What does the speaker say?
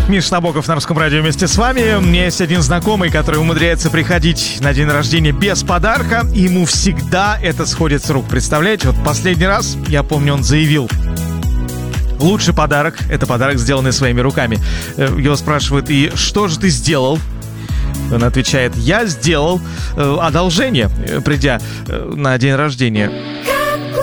Миша Набоков на Русском радио вместе с вами. У меня есть один знакомый, который умудряется приходить на день рождения без подарка. И ему всегда это сходит с рук. Представляете, вот последний раз, я помню, он заявил: лучший подарок — это подарок, сделанный своими руками. Его спрашивают: и что же ты сделал? Он отвечает: я сделал одолжение, придя на день рождения.